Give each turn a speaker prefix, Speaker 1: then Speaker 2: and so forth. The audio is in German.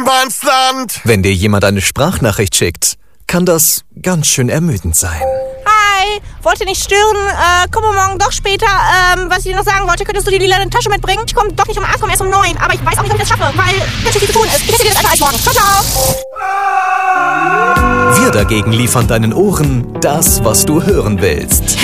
Speaker 1: Niemandsland.
Speaker 2: Wenn dir jemand eine Sprachnachricht schickt, kann das ganz schön ermüdend sein.
Speaker 3: Hi, wollte nicht stören, komm morgen doch später. Was ich dir noch sagen wollte, könntest du die lila Tasche mitbringen? Ich komme doch nicht um 8, komme erst um 9. Aber ich weiß auch nicht, ob ich das schaffe, weil ganz schön viel zu tun ist. Ich erzähle dir das einfach als morgen. Ciao, ciao.
Speaker 2: Wir dagegen liefern deinen Ohren das, was du hören willst.